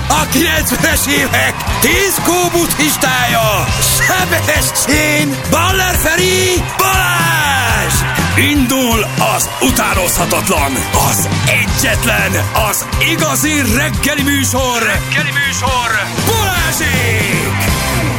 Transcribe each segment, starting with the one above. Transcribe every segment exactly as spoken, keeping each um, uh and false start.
a kilencvenes évek diszkó buddhistája, Sebestyén Baller Feri Balázs! Indul az utánozhatatlan, az egyetlen, az igazi reggeli műsor, reggeli műsor, Balázsék!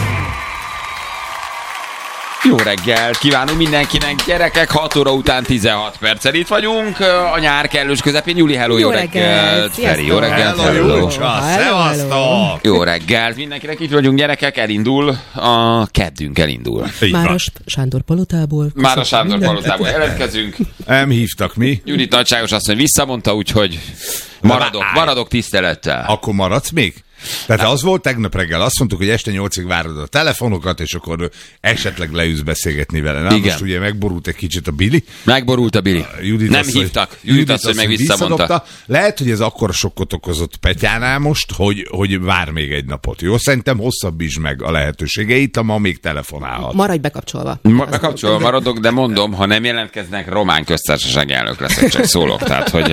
Jó reggelt kívánunk mindenkinek, gyerekek, hat óra után tizenhat perccel itt vagyunk, a nyár kellős közepén. Júli, hello, jó, jó reggelt, Feri, jó reggelt, hello, hello. Szevasztok! Jó reggelt mindenkinek, itt vagyunk, gyerekek, elindul, a keddünk elindul. Már a Sándor Palotából. Már a Sándor Palotából jelentkezünk. Nem hívtak mi. Judit nagyságos azt mondja, visszamondta, úgyhogy maradok, maradok tisztelettel. Akkor maradsz még? Tehát az volt tegnap reggel, azt mondtuk, hogy este nyolcig várod a telefonokat, és akkor esetleg leülsz beszélgetni vele. Na, most ugye megborult egy kicsit a Billy. Megborult a Billy. Judit nem azt, hívtak. Judit azt, hogy meg visszamondta. Lehet, hogy ez akkora sokkot okozott Petyánál most, hogy, hogy vár még egy napot. Jó? Szerintem hosszabbítsd meg a lehetőségeit, ha ma még telefonálhat. Maradj bekapcsolva. Ma- bekapcsolva maradok, de mondom, ha nem jelentkeznek, román köztársasági elnök leszek, csak szólok. Tehát, hogy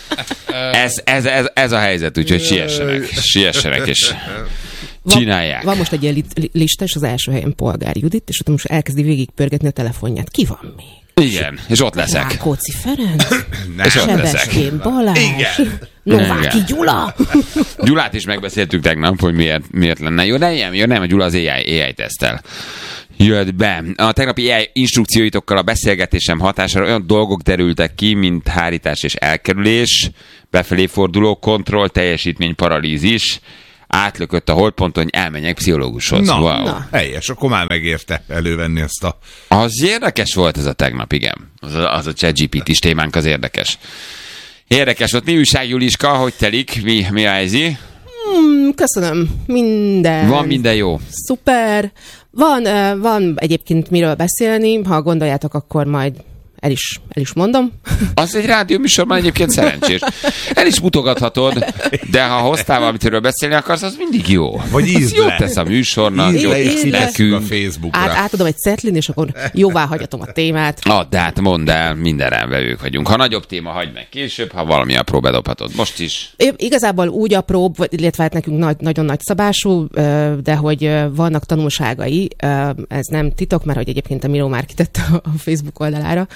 ez, ez, ez, ez a helyzet, úgyhogy siessenek. Siessenek. És csinálják. Van, van most egy ilyen lista, és az első helyen Polgár Judit, és ott most elkezdi végigpörgetni a telefonját. Ki van még? Igen, és ott leszek. Rákóczi Ferenc, Sebestyén Balázs, Nováki Gyula. Gyulát is megbeszéltük tegnap, hogy miért, miért lenne. Jó, nem, jó, nem, a Gyula az á i, á i tesztel. Jött be. A tegnapi á i instrukcióitokkal a beszélgetésem hatására olyan dolgok derültek ki, mint hárítás és elkerülés, befelé forduló kontroll, teljesítmény paralízis, átlökött a holdponton, hogy elmenjek pszichológushoz. Na, wow. na, helyes, akkor már megérte elővenni ezt a... Az érdekes volt ez a tegnap, igen. Az a, az a ChatGPT-s témánk az érdekes. Érdekes volt. Mi újság, Juliska? Hogy telik? Mi, mi a helyzet? Hmm, köszönöm. Minden. Van minden jó. Szuper. Van, van egyébként miről beszélni. Ha gondoljátok, akkor majd el is, el is mondom. Az egy rádióműsorban egyébként szerencsés. El is mutogathatod, de ha hoztál valamiről beszélni akarsz, az mindig jó. Vagy ízd jót le. tesz a műsornak, jót tesz nekünk. A Facebookra. Át, átadom egy szetlin, és akkor jóvá hagyhatom a témát. Add át, mondd el, minden rávevők vagyunk. Ha nagyobb téma, hagyd meg később, ha valami apró bedobhatod. Most is. É, igazából úgy apróbb, illetve hát nekünk nagy, nagyon nagy szabású, de hogy vannak tanulságai, ez nem titok, mert hogy egyébként a Miró már kitette a Facebook oldalára.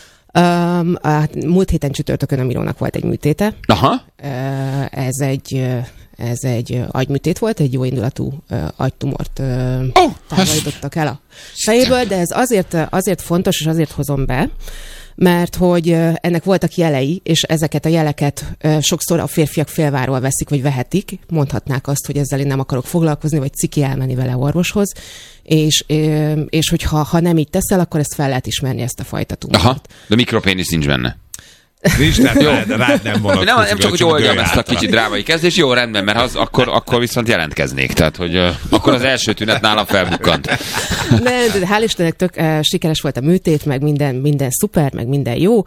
Um, a múlt héten csütörtökön a Mirónak volt egy műtéte. Aha. Uh, ez egy ez egy agyműtét volt, egy jóindulatú uh, agytumort uh, oh, távolítottak el a fejéből, de ez azért, azért fontos, és azért hozom be, mert hogy ennek voltak jelei, és ezeket a jeleket sokszor a férfiak félváról veszik, vagy vehetik. Mondhatnák azt, hogy ezzel én nem akarok foglalkozni, vagy ciki elmenni vele orvoshoz, és, és hogyha ha nem így teszel, akkor ezt fel lehet ismerni, ezt a fajta tumort. Aha, de mikropénisz nincs benne. Nincs, tehát rád, rád nem vonatkozik. Nem, nem csak, hogy oldjam ezt a kicsit kicsit drámai kezdés, jó, rendben, mert az, akkor, akkor viszont jelentkeznék. Tehát, hogy uh, akkor az első tünet nálam felbukkant. De, de hál' Istennek tök uh, sikeres volt a műtét, meg minden, minden szuper, meg minden jó.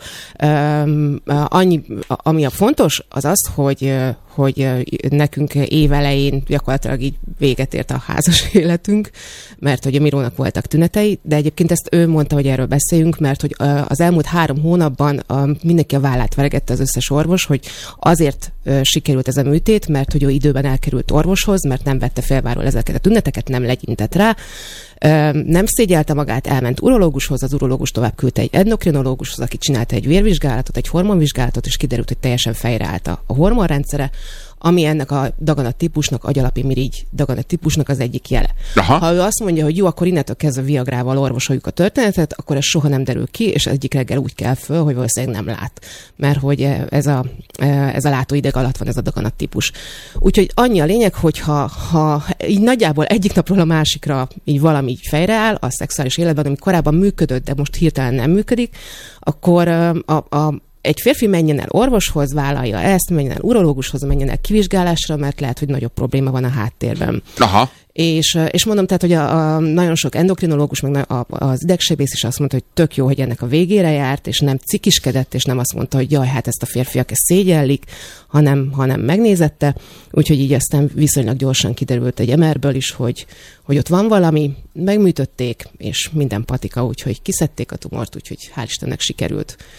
Um, uh, annyi, ami a fontos, az az, hogy, uh, hogy uh, nekünk évelején gyakorlatilag így véget ért a házas életünk, mert hogy a Mirónak voltak tünetei, de egyébként ezt ő mondta, hogy erről beszéljünk, mert hogy uh, az elmúlt három hónapban uh, mindenki a vállát veregette az összes orvos, hogy azért uh, sikerült ez a műtét, mert hogy ő időben elkerült orvoshoz, mert nem vette félváról ezeket a tüneteket, nem legyintett rá. Uh, nem szégyelte magát, elment urológushoz, az urológus tovább küldte egy endokrinológushoz, aki csinálta egy vérvizsgálatot, egy hormonvizsgálatot, és kiderült, hogy teljesen fejreállt a hormonrendszere, ami ennek a daganat-típusnak, agyalapi mirigy daganat-típusnak az egyik jele. Aha. Ha ő azt mondja, hogy jó, akkor innentől kezdve viagrával orvosoljuk a történetet, akkor ez soha nem derül ki, és egyik reggel úgy kell föl, hogy valószínűleg nem lát. Mert hogy ez a, ez a látóideg alatt van ez a daganat-típus. Úgyhogy annyi a lényeg, hogy ha, ha így nagyjából egyik napról a másikra így valami így fejreáll a szexuális életben, ami korábban működött, de most hirtelen nem működik, akkor a, a egy férfi menjen el orvoshoz, vállalja ezt, menjen el urológushoz, menjen el kivizsgálásra, mert lehet, hogy nagyobb probléma van a háttérben. Aha. És, és mondom, tehát, hogy a, a nagyon sok endokrinológus, meg a, az idegsebész is azt mondta, hogy tök jó, hogy ennek a végére járt, és nem cikiskedett, és nem azt mondta, hogy jaj, hát ezt a férfiak ezt szégyellik, hanem, hanem megnézette. Úgyhogy így aztán viszonylag gyorsan kiderült egy em er-ből is, hogy, hogy ott van valami, megműtötték, és minden patika, úgyhogy kiszedték a tumort, úgyhogy hál' Istennek sikerült.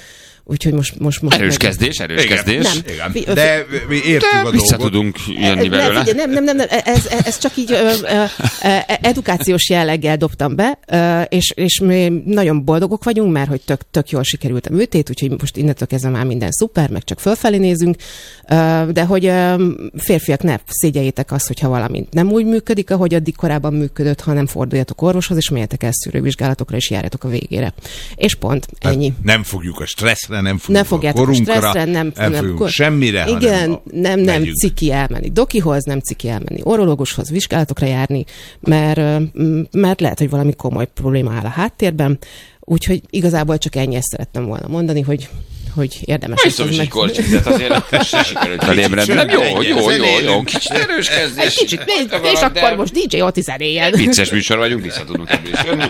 Úgyhogy most... most, most erős kezdés, erős igen. kezdés. Nem. Igen. De mi értjük De a dolgot. vissza tudunk jönni belőle. Nem, nem, nem, nem, nem. Ez, ez csak így ö, ö, ö, edukációs jelleggel dobtam be, ö, és, és mi nagyon boldogok vagyunk, mert hogy tök, tök jól sikerült a műtét, úgyhogy most innentől kezdve már minden szuper, meg csak fölfelé nézünk, ö, de hogy ö, férfiak, ne szégyeljétek azt, hogyha valami nem úgy működik, ahogy addig korábban működött, hanem forduljatok orvoshoz, és menjetek el szűrővizsgálatokra, és járjatok a végére. És pont, ennyi. Hát nem fogjuk a stresszre, nem fogjuk Ne a fogjátok a korunkra, stresszre, nem, nem, nem fogunk kor... semmire, igen, hanem a... nem, nem megyünk. ciki elmenni dokihoz, nem ciki elmenni orológushoz, vizsgálatokra járni, mert, mert lehet, hogy valami komoly probléma áll a háttérben, úgyhogy igazából csak ennyi, ezt szerettem volna mondani, hogy hogy érdemes. Biztos, hogy korcsikzet azért sikerült felébredni. Nem jó, jó, jó, jó, kicsit erős kezdés. Egy kicsit, és akkor most dé dzsé Oti zenéjel. Vicces műsor vagyunk, vissza tudunk ebből is jönni.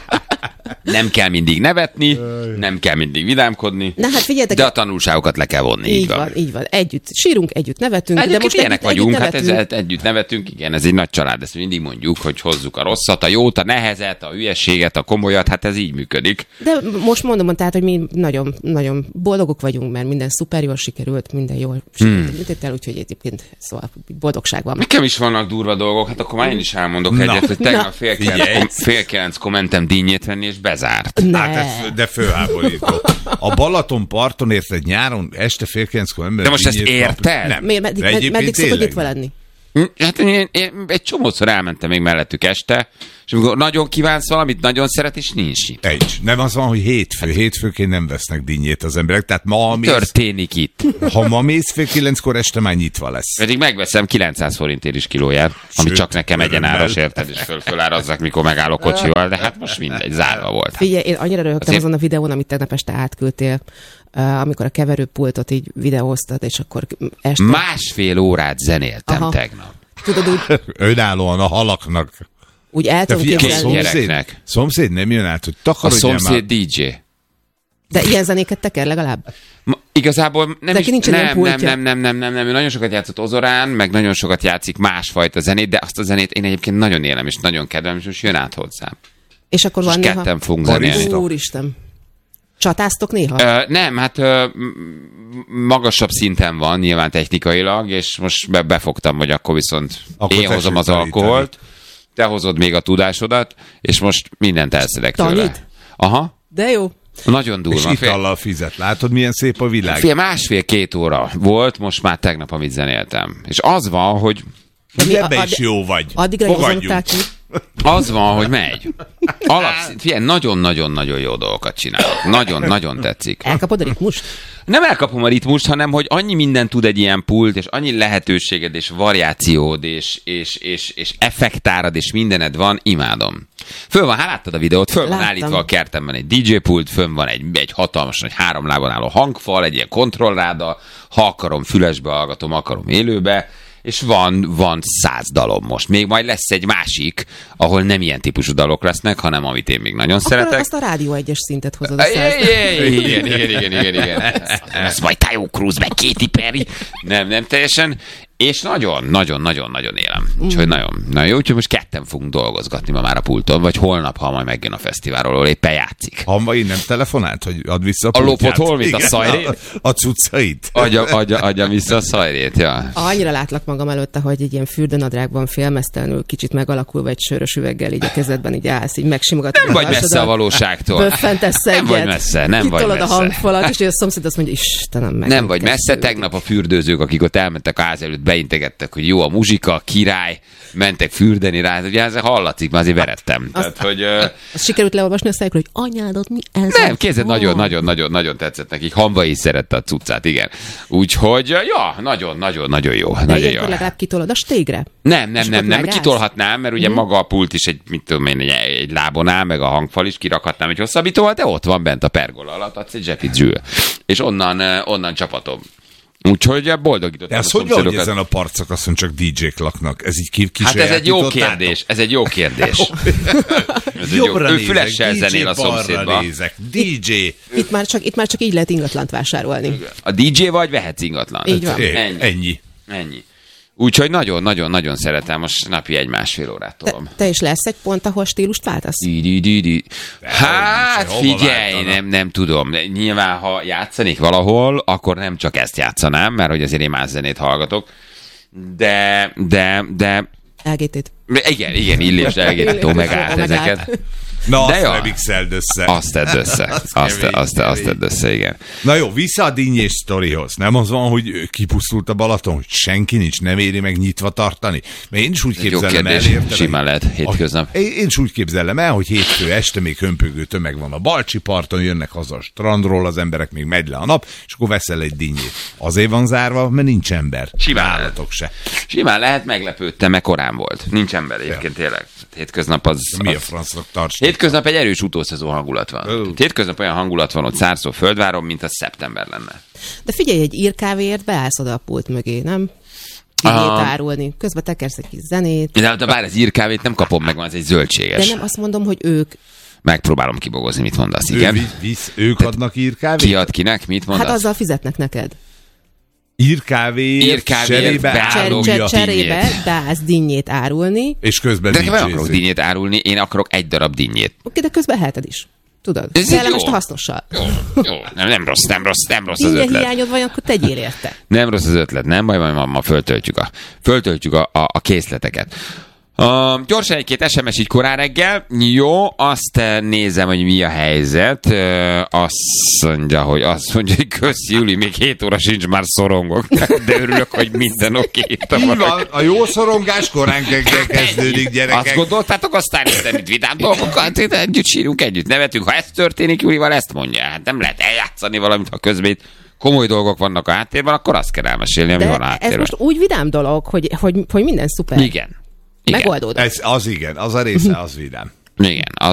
Nem kell mindig nevetni, nem kell mindig vidámkodni, Na, hát figyeljetek, de a tanulságokat le kell vonni. Így van, van, így van. Együtt sírunk, együtt nevetünk. Egyébként de most ilyenek együtt, vagyunk, együtt hát nevetünk. ez, együtt nevetünk, igen, ez egy nagy család, ezt mindig mondjuk, hogy hozzuk a rosszat, a jót, a nehezet, a hülyességet, a komolyat, hát ez így működik. De most mondom, tehát, hogy mi nagyon, nagyon boldogok vagyunk, mert minden szuper jól sikerült, minden jól sikerült hmm. el, úgyhogy egyébként szóval boldogság van. Nekem is vannak durva dolgok, hát akkor már én is elmondok Na. egyet, hogy tegnap fél Figyelj. kilenc, kom, fél kilenckor mentem dinnyét venni, és bezárt. Ne. Hát ez, de főháborító. A Balaton parton érted nyáron, este fél kilenckor ember. De most ezt érted? Nem. Miért, meddig, De med, egyébként meddig szokott tényleg itt lenni? Hát én, én egy csomószor elmentem még mellettük este, és amikor nagyon kívánsz valamit, nagyon szeret, és nincs itt. Egy. Nem az van, hogy hétfő. Hétfőként nem vesznek dinnyét az emberek. Tehát ma, mész, Történik itt. ha ma mész fél kilenckor este, már nyitva lesz. Pedig megveszem kilencszáz forintért is kilóját, ami Sőt, csak nekem egyenáras, örömmel. érted, és föl, fölárazzak, mikor megállok kocsival, de hát most mindegy, zárva volt. Figyelj, én annyira röhögtem Azért- azon a videón, amit tegnap este átküldtél, uh, amikor a keverőpultot így videóztad, és akkor este... Másfél órát zenéltem Aha. tegnap. Tudod, úgy, Önállóan a halaknak. úgy el Te tudom figyelj, a Két képzelni. szomszéd, gyereknek. szomszéd nem jön át, hogy A takarodjál már. szomszéd dé dzsé. De ilyen zenéket teker legalább? Ma, igazából nem Neki is, nincsen ilyen nem, nem, pultja. nem, nem, nem, nem, nem, ő nagyon sokat játszott Ozorán, meg nagyon sokat játszik másfajta zenét, de azt a zenét én egyébként nagyon élem, és nagyon kedvelem, és most jön át hozzám. És akkor És van néha... ketten fogunk Barista. zenélni. Úristen. Csatáztok néha? Ö, nem, hát ö, m- magasabb szinten van nyilván technikailag, és most be, befogtam, hogy akkor viszont Akkor én tessék hozom az tanítani. alkoholt, te hozod még a tudásodat, és most mindent elszedek tőle. Tanít? Aha, De jó. nagyon És durva. Fél, itallal fizet. Látod, milyen szép a világ? fél másfél-két óra volt, most már tegnap, amit zenéltem. És az van, hogy De mi- Ebbe a- is a- jó vagy. Addigra Fogadjunk. igazolták ki. Az van, hogy megy. Alapszint, figyelj, nagyon-nagyon-nagyon jó dolgokat csinálok. Nagyon-nagyon tetszik. Elkapod a ritmust? Nem elkapom a ritmust, hanem hogy annyi minden tud egy ilyen pult, és annyi lehetőséged, és variációd, és, és, és, és effektárad, és mindened van, imádom. Föl van, hát láttad a videót, föl van Láttam. állítva a kertemben egy dé dzsé pult, fönn van egy, egy hatalmas, nagy három lábon álló hangfal, egy ilyen kontrollráda, ha akarom, fülesbe hallgatom, akarom élőbe, és van, van száz dalom most. Még majd lesz egy másik, ahol nem ilyen típusú dalok lesznek, hanem amit én még nagyon Akkor szeretek. azt a rádió egyes szintet hozod a É, száz. é, Igen, igen, igen, igen, igen. Ez majd Tayo Cruz, meg Katy Perry. Nem, nem teljesen. És nagyon, nagyon, nagyon, nagyon élem. Úgyhogy nagyon, nagyon jó. Úgyhogy most ketten fogunk dolgozgatni ma már a pulton, vagy holnap, ha majd megjön a fesztiválról, ahol éppen játszik. Hamvai nem telefonált, hogy add vissza a A pultját? lopott holmit, a Igen, szajrét? A, a cuccait. Adja, adja, adja vissza a szajrét, ja. Annyira látlak magam előtte, hogy egy ilyen fürdőnadrágban félmeztelenül, kicsit megalakulva egy sörös üveggel így a kezedben így állsz, így megsimogatod. Nem vagy messze a valóságtól. Böffentesz egyet. Nem vagy messze, nem vagy kitolod messze. a hangfalat, és a szomszéd azt mondja, Istenem, meg. Nem vagy messze, tegnap a fürdőzők, akik ott elmentek a ház előtt, beintegettek, hogy jó a muzsika, király, mentek fürdeni rá, ugye ez hallatszik, már azért verettem. Tehát, hogy, ö, Azt sikerült leolvasni a szájukról, hogy anyádat, mi ez? nem, a kézed van? nagyon, nagyon, nagyon, nagyon tetszett nekik. Hamba is szerette a cuccát, igen. Úgyhogy, ja, nagyon, nagyon, nagyon jó. De Nagyon jó. ilyenkor legalább kitolod a stégre. Nem, nem, És nem, akkor nem, megállsz? kitolhatnám, mert ugye Mhm. maga a pult is egy, mit tudom én, egy, egy lábon áll, meg a hangfal is, kirakhatnám egy hosszabbítóval, de ott van bent a pergola alatt, adsz egy zsepizsül. És onnan, eh, onnan csapatom. Úgyhogy boldogítottam De a ez hogy van, hogy szomszédokat. ezen a parcszakaszon csak dé dzsék laknak? Ez így ki, Hát ez egy jó kisajátítottátok? kérdés, ez egy jó kérdés. Ez egy jó. Jobbra Ő nézek, fülessel dé dzsé zenél a balra szomszédba. nézek. dé dzsé. Itt már csak, itt már csak így lehet ingatlant vásárolni. A dé dzsé vagy, vehetsz ingatlan. Így van. É, Ennyi. Ennyi. Ennyi. Úgyhogy nagyon-nagyon-nagyon szeretem, most napi egy-másfél órát tolom. Te, te is lesz egy pont, ahol stílust váltasz? Di, di, di, di. Hát figyelj, nem, nem tudom. Nyilván, ha játszanék valahol, akkor nem csak ezt játszanám, mert hogy azért én más zenét hallgatok. De, de, de... el gé té-t. Igen, igen, Illés el gé té Omegát, ezeket. Na, azt ja, remixeld össze. Azt tedd össze. azt, azt, azt, azt tedd össze, igen. Na jó, vissza a dinnyés sztorihoz. Nem az van, hogy kipusztult a Balaton, hogy senki nincs, nem éri meg nyitva tartani? Mert én is úgy képzelem el, érted? Simán lehet hétköznap. Én, én is úgy képzelem el, hogy hétfő este még hömpögő tömeg van a Balcsi parton, jönnek haza a strandról, az emberek, még megy le a nap, és akkor veszel egy dinnyét. Azért van zárva, mert nincs ember. Simán Állatok se. Simán lehet, meglepődtem, mert korán volt. Nincs ember egyébként tényleg. Hétköznap az... Mi az... a francnak tarts? Hétköznap egy erős utószezon hangulat van. Oh. Hétköznap olyan hangulat van ott Szárszó Földváron, mint az szeptember lenne. De figyelj, egy írkávéért beállsz oda a pult mögé, nem? Dinnyét árulni. Közben tekersz egy kis zenét. De, de bár az írkávét nem kapom meg, az egy zöldséges. De nem azt mondom, hogy ők... Megpróbálom kibogozni, mit mondasz, igen. Ő, visz, ők Tehát adnak írkávét? Ki ad kinek, mit mondasz? Hát azzal fizetnek neked. Írkávéért, Írkávéért cserébe beállok árulja. Cserébe beállsz dinnyét árulni. És közben de nincs nem akarok érzék. dinnyét árulni, én akarok egy darab dinnyét. Oké, de közben eheted is. Tudod? Ez Kellemes jó. a hasznossal. Jó, jó. Nem, nem rossz, nem rossz, nem rossz az Dinnye ötlet. hiányod van, akkor tegyél érte. Nem rossz az ötlet, nem baj, majd ma, ma föltöltjük a, föltöltjük a, a, a készleteket. Uh, gyorsan egy-két es em es így korán reggel. Jó, azt nézem, hogy mi a helyzet. Uh, azt mondja, hogy azt mondja, hogy köszi, Júli, még hét óra sincs, már szorongok. De örülök, hogy minden oké. Így van, a jó szorongás korán reggel kezdődik, gyerekek. Azt gondoltátok, aztán itt vidám dolgokat, együtt sírunk, együtt nevetünk. Ha ez történik, Júlival ezt mondja. Hát nem lehet eljátszani valamit, ha közben itt komoly dolgok vannak a háttérben, akkor azt kell elmesélni, ami De van a háttérben. ez most úgy vidám dolog, hogy, hogy, hogy minden szuper. Igen. Igen. Megoldódott. Ez, az igen, az a része, az vidám. Igen.